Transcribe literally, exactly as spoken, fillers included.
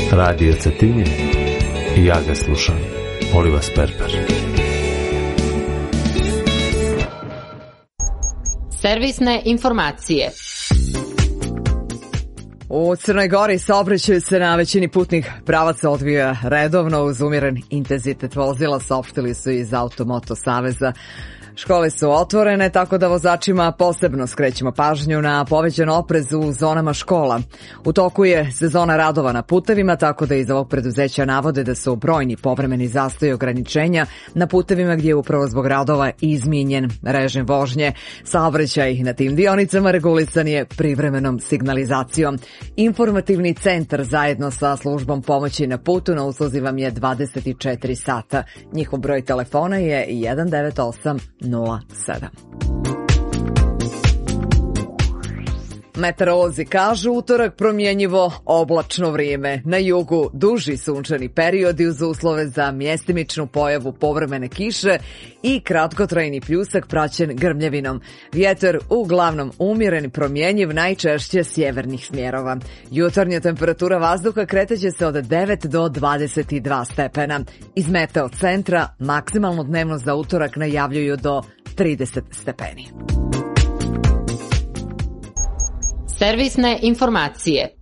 Radio Cetinje i ja ga slušam. Oliva Sperper. Servisne informacije. U Crnoj Gori saobraćaj se na većini putnih pravaca odvija redovno uz umjeren intenzitet vozila, saopštili su iz Automoto saveza. Škole su otvorene, tako da vozačima posebno skrećemo pažnju na povećan oprez u zonama škola. U toku je sezona radova na putevima, tako da iz ovog preduzeća navode da su brojni povremeni zastoji ograničenja na putevima gdje je upravo zbog radova izmijenjen režim vožnje. Saobraćaj na tim dionicama regulisan je privremenom signalizacijom. Informativni centar zajedno sa službom pomoći na putu na usluzi vam je dvadeset četiri sata. Njihov broj telefona je jedan devet osam nula sedam. Meteorolozi kažu utorak promjenjivo oblačno vrijeme. Na jugu duži sunčani periodi uz uslove za mjestimičnu pojavu povremene kiše i kratkotrajni pljusak praćen grmljavinom. Vjetar uglavnom umjeren i promjenjiv, najčešće sjevernih smjerova. Jutarnja temperatura vazduha kreteće se od devet do dvadeset dva stepena. Iz meteo centra maksimalno dnevno za utorak najavljuju do trideset stepeni. Servisne informacije.